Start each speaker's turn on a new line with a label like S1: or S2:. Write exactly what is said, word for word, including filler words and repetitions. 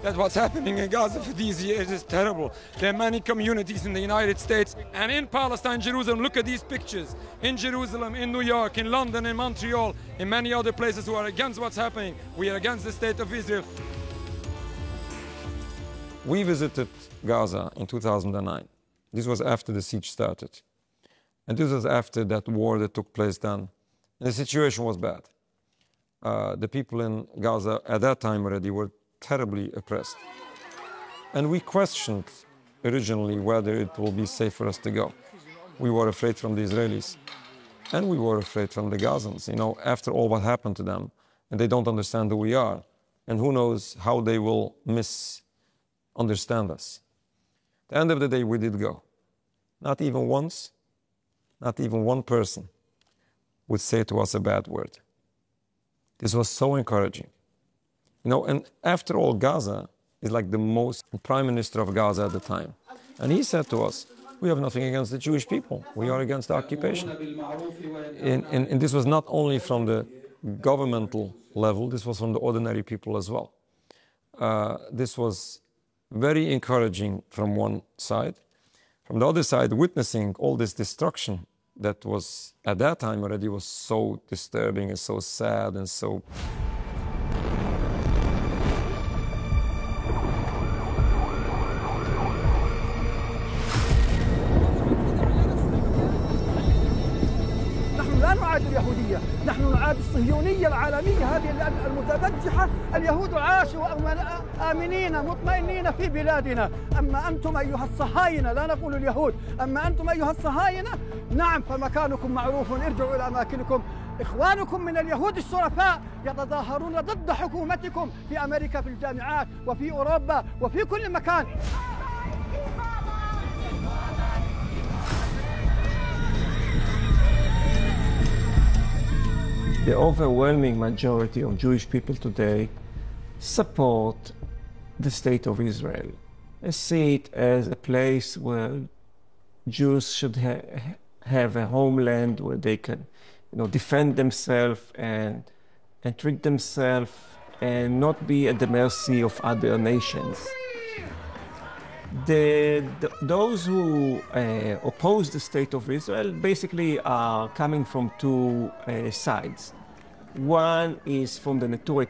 S1: that what's happening in Gaza for these years is terrible. There are many communities in the United States and in Palestine, Jerusalem. Look at these pictures. In Jerusalem, in New York, in London, in Montreal, in many other places who are against what's happening. We are against the state of Israel. We visited Gaza in two thousand nine. This was after the siege started. And this was after that war that took place then. And the situation was bad. Uh, the people in Gaza at that time already were terribly oppressed. And we questioned originally whether it will be safe for us to go. We were afraid from the Israelis. And we were afraid from the Gazans. You know, after all what happened to them, and they don't understand who we are. And who knows how they will misunderstand us. At the end of the day, we did go. Not even once, not even one person would say to us a bad word. This was so encouraging. You know, and after all, Gaza is like the most prime minister of Gaza at the time. And he said to us, we have nothing against the Jewish people. We are against the occupation. And, and, and this was not only from the governmental level, this was from the ordinary people as well. Uh, this was very encouraging from one side. From the other side, witnessing all this destruction that was, at that time already, was so disturbing and so sad and so...
S2: لا نعادي اليهودية، نحن نعادي الصهيونية العالمية هذه المتبجحة. اليهود عاشوا آمنين مطمئنين في بلادنا. أما أنتم أيها الصهاينة، لا نقول اليهود، أما أنتم أيها الصهاينة، نعم فمكانكم معروف، ارجعوا إلى أماكنكم. إخوانكم من اليهود الشرفاء يتظاهرون ضد حكومتكم في أمريكا في الجامعات وفي أوروبا وفي كل مكان.
S3: The overwhelming majority of Jewish people today support the state of Israel. They see it as a place where Jews should ha have a homeland where they can, you know, defend themselves and, and treat themselves and not be at the mercy of other nations. The, the, those who uh, oppose the state of Israel basically are coming from two uh, sides. One is from the Neturei